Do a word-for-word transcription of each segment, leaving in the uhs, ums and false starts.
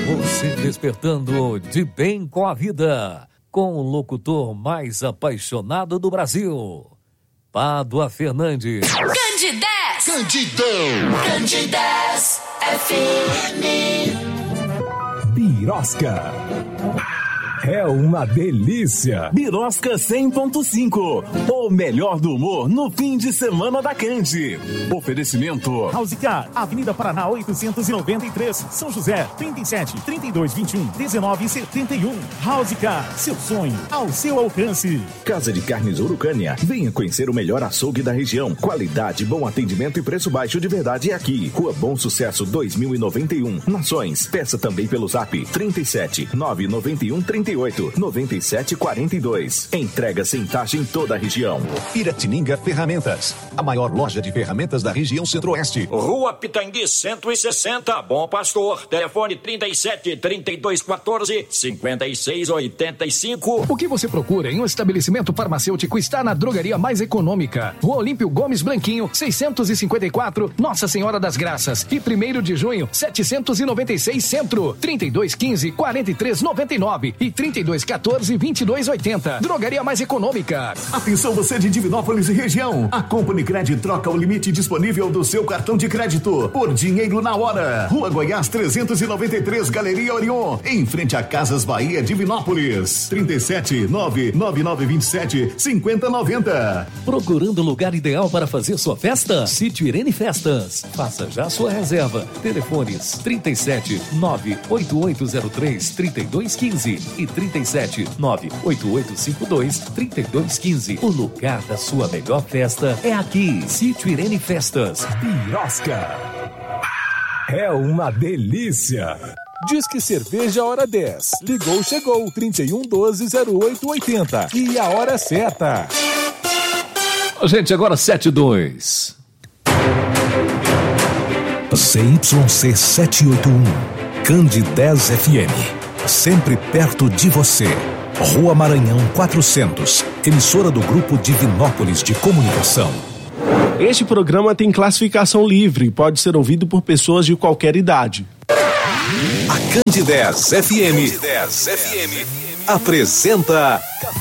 Você despertando de bem com a vida, com o locutor mais apaixonado do Brasil, Pádua Fernandes. Candidez! Candidão! Candidez F M. Birosca. É uma delícia. Birosca cem ponto cinco. O melhor do humor no fim de semana da Cande. Oferecimento House Car, Avenida Paraná oitocentos e noventa e três, São José, trinta e sete, trinta e dois, vinte e um, dezenove, setenta e um. House Car, seu sonho ao seu alcance. Casa de Carnes Urucânia. Venha conhecer o melhor açougue da região. Qualidade, bom atendimento e preço baixo de verdade é aqui. Rua Bom Sucesso dois mil e noventa e um. Nações. Peça também pelo Zap trinta e sete, nove nove um, trinta e oito, noventa e sete, quarenta e dois. Entrega sem taxa em toda a região. Piratininga Ferramentas, a maior loja de ferramentas da região Centro-Oeste. Rua Pitangui cento e sessenta, Bom Pastor. Telefone trinta e sete, trinta e dois, quatorze, cinquenta e seis, oitenta e cinco. O que você procura em um estabelecimento farmacêutico está na drogaria mais econômica. Rua Olímpio Gomes Blanquinho, seiscentos e cinquenta e quatro, Nossa Senhora das Graças. E primeiro de junho, setecentos e noventa e seis Centro. trinta e dois, quinze, quarenta e três, noventa e nove e trinta e dois, quatorze, vinte e dois, oitenta. Drogaria mais econômica. Atenção você de Divinópolis e região. A Company Credit troca o limite disponível do seu cartão de crédito por dinheiro na hora. Rua Goiás trezentos e noventa e três, Galeria Orion, em frente a Casas Bahia, Divinópolis. trinta e sete, nove nove nove vinte e sete, cinquenta noventa. Procurando o lugar ideal para fazer sua festa? Sítio Irene Festas. Faça já sua reserva. Telefones trinta e sete, nove oito oito zero três, trinta e dois, quinze e trinta e sete, nove oito oito cinco dois, trinta e dois, quinze. O lugar da sua melhor festa é aqui. Sítio Irene Festas. Birosca. É uma delícia. Disque Cerveja Hora dez. Ligou, chegou. trinta e um, doze, zero oito, oitenta. E a hora certa. Gente, agora sete e dois. C Y C setecentos e oitenta e um. Candidez F M. Sempre perto de você. Rua Maranhão quatrocentos. Emissora do Grupo Divinópolis de Comunicação. Este programa tem classificação livre e pode ser ouvido por pessoas de qualquer idade. A Candidez F M, Candidez F M apresenta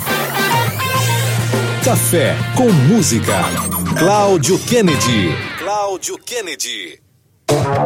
Café com Música. Cláudio Kennedy. Cláudio Kennedy.